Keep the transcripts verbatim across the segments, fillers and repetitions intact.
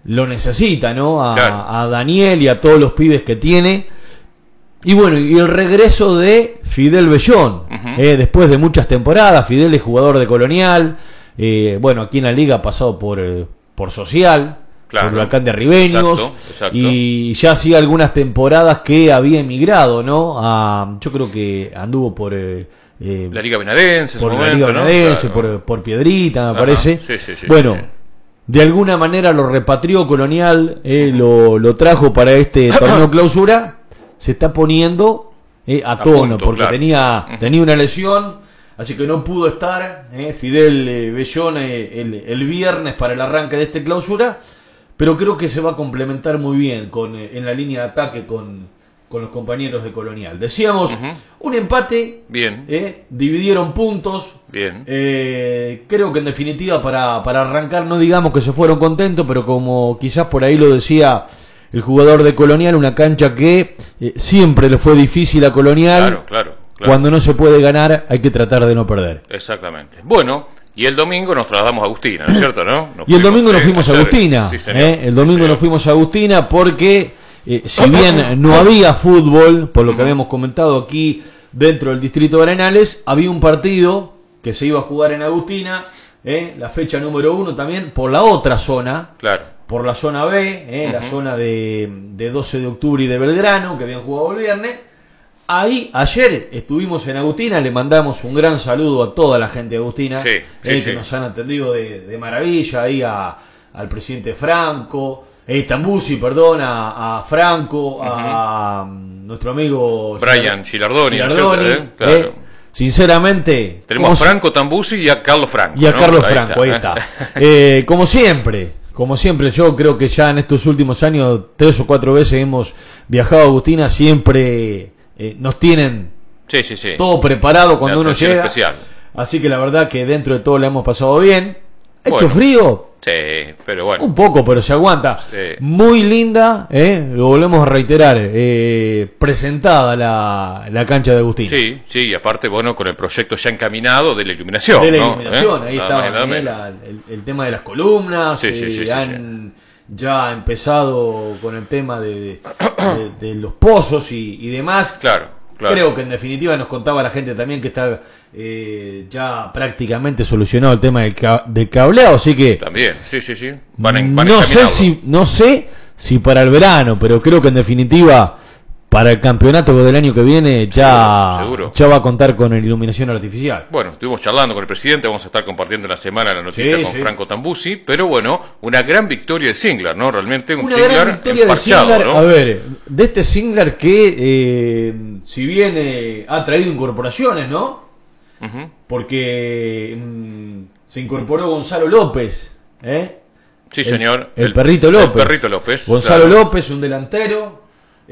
lo necesita, ¿no? A, claro. a Daniel y a todos los pibes que tiene. Y bueno, y el regreso de Fidel Bellón, uh-huh. eh, después de muchas temporadas. Fidel es jugador de Colonial, eh, bueno, aquí en la liga ha pasado por, eh, por Social, claro. por Huracán de Arribeños, exacto, exacto. y ya hacía algunas temporadas que había emigrado, ¿no? A, yo creo que anduvo por... Eh, eh, la Liga Benadense, por la momento, Liga Benadense, ¿no? Claro. por, por Piedrita, me Ajá. parece. Sí, sí, sí, bueno, sí, sí. de alguna manera lo repatrió Colonial, eh, uh-huh. lo, lo trajo para este torneo clausura. Se está poniendo eh, a, a tono, punto, porque claro. tenía, uh-huh. tenía una lesión, así que no pudo estar eh, Fidel eh, Bellón eh, el, el viernes para el arranque de este clausura, pero creo que se va a complementar muy bien con eh, en la línea de ataque con, con los compañeros de Colonial. Decíamos, uh-huh. un empate, bien. Eh, dividieron puntos, bien. Eh, creo que en definitiva para, para arrancar no digamos que se fueron contentos, pero como quizás por ahí lo decía el jugador de Colonial, una cancha que eh, siempre le fue difícil a Colonial. Claro, claro, claro. Cuando no se puede ganar, hay que tratar de no perder. Exactamente. Bueno, y el domingo nos trasladamos a Agustina, ¿no es cierto? ¿no? Nos y el domingo nos eh, fuimos a Agustina. Sí, eh, el domingo sí, nos fuimos a Agustina porque, eh, si bien no había fútbol, por lo que habíamos comentado aquí dentro del distrito de Arenales, había un partido que se iba a jugar en Agustina, eh, la fecha número uno también, por la otra zona. Claro. Por la zona B, eh, uh-huh. la zona de, de doce de octubre y de Belgrano, que habían jugado el viernes. Ahí, ayer estuvimos en Agustina, le mandamos un gran saludo a toda la gente de Agustina, sí, eh, sí, que sí. nos han atendido de, de maravilla, ahí a, al presidente Franco, eh, Tambusi, perdón, a, a Franco, uh-huh. a nuestro amigo Brian Gilardoni, Gilardoni, ¿eh? Claro. eh, sinceramente... Tenemos a Franco Tambusi y a Carlos Franco. Y a ¿no? Carlos ahí Franco, está. ahí está. eh, como siempre... Como siempre, yo creo que ya en estos últimos años, tres o cuatro veces hemos viajado a Agustina, siempre eh, nos tienen sí, sí, sí. todo preparado cuando uno llega. Especial. Así que la verdad que dentro de todo la hemos pasado bien. ¿Ha bueno, hecho frío? Sí, pero bueno. Un poco, pero se aguanta. Sí. Muy linda, eh, lo volvemos a reiterar, eh, presentada la, la cancha de Agustina. Sí, sí, y aparte, bueno, con el proyecto ya encaminado de la iluminación. De la ¿no? iluminación, ¿Eh? ahí Nada estaba más, el, el, el tema de las columnas, sí, sí, eh, sí, sí, han sí. ya empezado con el tema de, de, de, de los pozos y, y demás. Claro. Claro. Creo que en definitiva nos contaba la gente también que está eh, ya prácticamente solucionado el tema del, ca del cableado, así que también, sí, sí, sí. Van en, van no sé si no sé si para el verano, pero creo que en definitiva para el campeonato del año que viene ya, seguro, seguro. ya va a contar con iluminación artificial. Bueno, estuvimos charlando con el presidente, vamos a estar compartiendo en la semana la noticia sí, con sí. Franco Tambusi, pero bueno, una gran victoria de Singlar, ¿no? Realmente un una Singlar gran victoria emparchado, de Singlar, ¿no? a ver, de este Singlar que eh, si bien eh, ha traído incorporaciones, ¿no? Uh-huh. Porque mmm, se incorporó Gonzalo López, ¿eh? Sí, el, señor. El, el perrito López. El perrito López. Gonzalo claro. López, un delantero.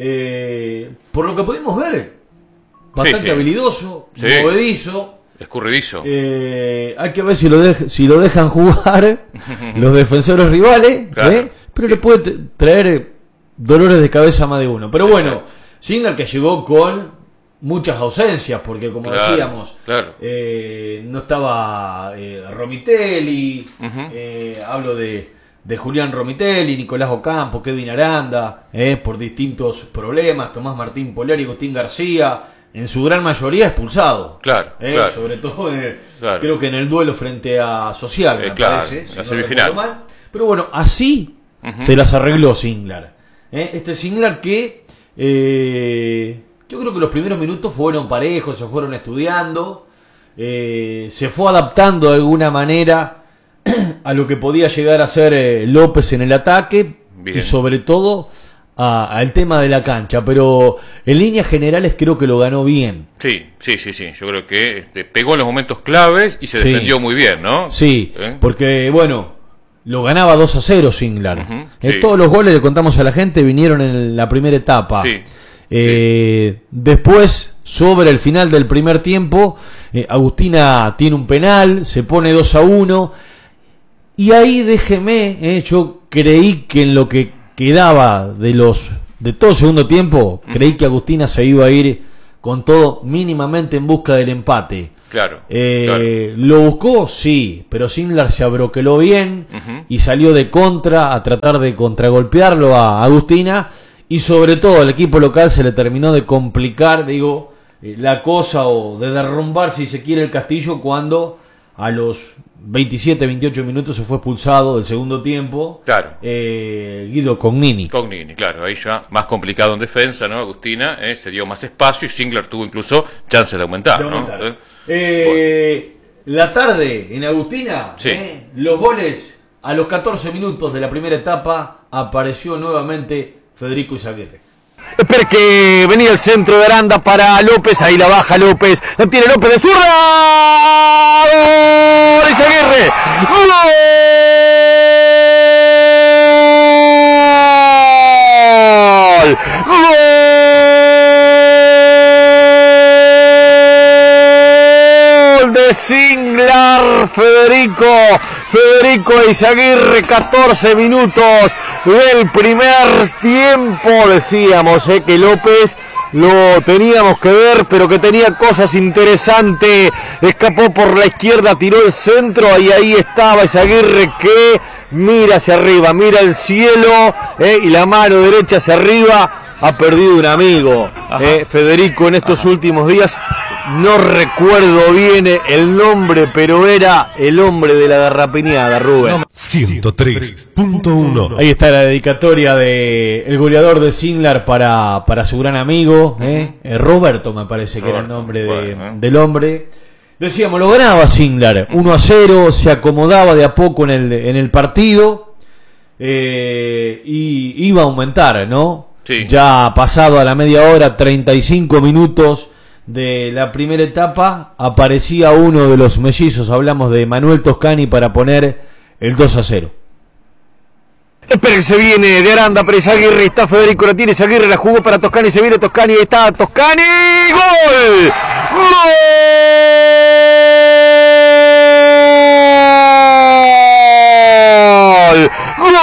Eh, por lo que pudimos ver, bastante sí, sí. habilidoso, sí. movedizo, escurridizo. Eh, hay que ver si lo, de, si lo dejan jugar los defensores rivales, claro. ¿eh? pero sí. le puede traer dolores de cabeza a más de uno. Pero bueno, Singlar que llegó con muchas ausencias, porque como claro, decíamos, claro. Eh, no estaba eh, Romitelli, uh-huh. eh, hablo de, de Julián Romitelli, Nicolás Ocampo, Kevin Aranda, eh, por distintos problemas, Tomás Martín Polar y Agustín García, en su gran mayoría expulsado. Claro, eh, claro. Sobre todo, en el, claro. creo que en el duelo frente a Social, eh, me claro, parece. la si semifinal. No Pero bueno, así uh-huh. se las arregló Singlar. Eh, este Singlar que... Eh, yo creo que los primeros minutos fueron parejos, se fueron estudiando, eh, se fue adaptando de alguna manera a lo que podía llegar a ser eh, López en el ataque. Bien. Y sobre todo al tema de la cancha, pero en líneas generales creo que lo ganó bien. Sí, sí, sí, sí. Yo creo que este, pegó en los momentos claves y se sí. defendió muy bien, ¿no? Sí, ¿Eh? porque bueno, lo ganaba dos a cero Singlar. Uh-huh, eh, sí. Todos los goles, le contamos a la gente, vinieron en la primera etapa. Sí. Eh, sí. Después, sobre el final del primer tiempo, eh, Agustina tiene un penal, se pone dos a uno. Y ahí déjeme, eh, yo creí que en lo que quedaba de los de todo el segundo tiempo, mm. creí que Agustina se iba a ir con todo mínimamente en busca del empate. Claro, eh, claro. ¿Lo buscó? Sí, pero Singlar se abroqueló bien uh-huh. y salió de contra a tratar de contragolpearlo a Agustina, y sobre todo al equipo local se le terminó de complicar, digo, eh, la cosa, o de derrumbar, si se quiere, el castillo, cuando a los veintisiete, veintiocho minutos se fue expulsado del segundo tiempo. Claro. Eh, Guido Cognini. Cognini, claro, ahí ya más complicado en defensa, ¿no? Agustina eh, se dio más espacio y Singlar tuvo incluso chance de aumentar, de aumentar. ¿no? Eh, bueno. La tarde en Agustina, sí. eh, los goles a los catorce minutos de la primera etapa, apareció nuevamente Federico Izaguirre. Espera que venía el centro de Aranda para López, ahí la baja López, la tiene López de zurda, ¡gol! Izaguirre, ¡gol! ¡Gol de Singlar! Federico, Federico Izaguirre, catorce minutos del primer tiempo. Decíamos eh, que López lo teníamos que ver, pero que tenía cosas interesantes. Escapó por la izquierda, tiró el centro y ahí estaba Izaguirre, que mira hacia arriba, mira el cielo eh, y la mano derecha hacia arriba. Ha perdido un amigo, eh, Federico, en estos Ajá. últimos días. No recuerdo bien el nombre, pero era el hombre de la garrapiñada, Rubén. ciento tres punto uno. Ahí está la dedicatoria de el goleador de Singlar para, para su gran amigo, ¿eh? Uh-huh. Roberto, me parece Roberto, que era el nombre de, bueno, ¿eh? del hombre. Decíamos, lo ganaba Singlar, uno a cero, se acomodaba de a poco en el, en el partido, eh, y iba a aumentar, ¿no? Sí. Ya pasado a la media hora, treinta y cinco minutos de la primera etapa, aparecía uno de los mellizos, hablamos de Manuel Toscani, para poner el dos a cero. Espera que se viene de Aranda para Izaguirre, está Federico, la tiene Izaguirre, la jugó para Toscani, se viene Toscani, ahí está Toscani, ¡gol! ¡Gol! ¡Gol!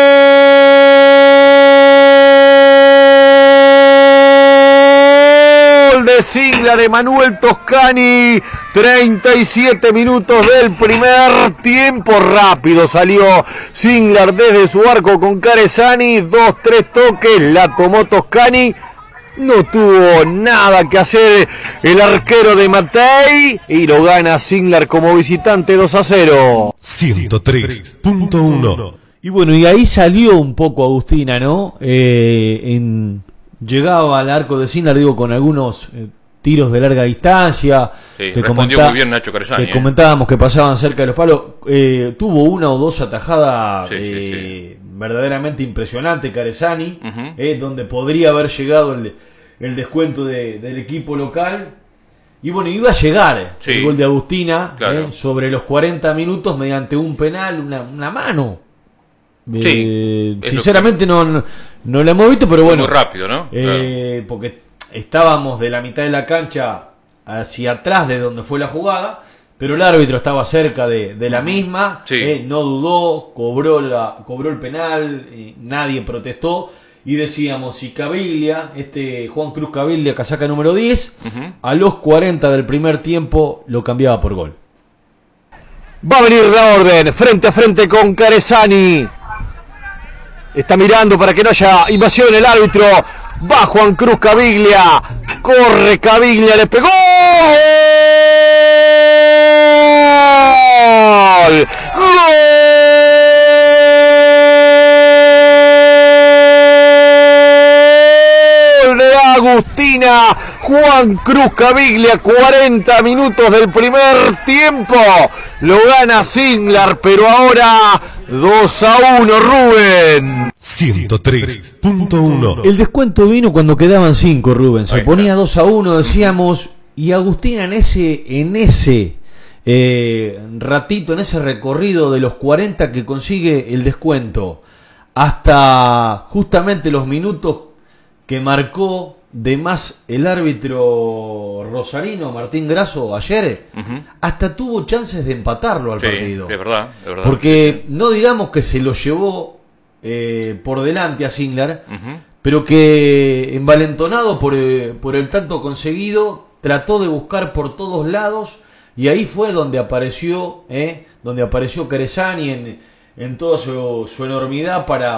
De Singlar, de Manuel Toscani, treinta y siete minutos del primer tiempo. Rápido salió Singlar desde su arco con Caresani, dos, tres toques, la tomó Toscani, no tuvo nada que hacer el arquero de Matei y lo gana Singlar como visitante dos a cero. ciento tres punto uno. Y bueno, y ahí salió un poco Agustina, ¿no? Eh, en... Llegaba al arco de Singlar, digo, con algunos eh, tiros de larga distancia. Sí, que respondió comenta- muy bien Nacho Caresani. Que eh. comentábamos que pasaban cerca de los palos. Eh, tuvo una o dos atajadas Sí, sí, eh, verdaderamente impresionantes, Caresani, Ujú. eh, donde podría haber llegado el, el descuento de- del equipo local. Y bueno, iba a llegar Sí. el gol de Agustina, Claro. eh, sobre los cuarenta minutos, mediante un penal, una, una mano. Sí, Eh, es sinceramente no, no, no la hemos visto, pero bueno. Muy rápido, ¿no? Eh, porque estábamos de la mitad de la cancha hacia atrás de donde fue la jugada, pero el árbitro estaba cerca de, de la misma, Sí. eh, no dudó, cobró, la, cobró el penal, eh, nadie protestó, y decíamos, si Caviglia, este Juan Cruz Caviglia, casaca número diez, Ujú. a los cuarenta del primer tiempo lo cambiaba por gol. Va a venir la orden, frente a frente con Caresani. Está mirando para que no haya invasión el árbitro. Va Juan Cruz Caviglia. Corre Caviglia, le pegó. ¡Gol! ¡Gol de Agustina! Juan Cruz Caviglia, cuarenta minutos del primer tiempo. Lo gana Singlar, pero ahora dos a uno, Rubén. ciento tres punto uno. El descuento vino cuando quedaban cinco, Rubén. Se Ahí ponía está. dos a uno, decíamos, y Agustina en ese, en ese eh, ratito, en ese recorrido de los cuarenta que consigue el descuento, hasta justamente los minutos que marcó de más el árbitro rosarino Martín Grasso ayer, Ujú. hasta tuvo chances de empatarlo al Sí, partido. de verdad, de verdad. Porque no digamos que se lo llevó eh, por delante a Singlar, Ujú. pero que envalentonado por, eh, por el tanto conseguido, trató de buscar por todos lados y ahí fue donde apareció, eh, donde apareció Cresani en, en toda su, su enormidad para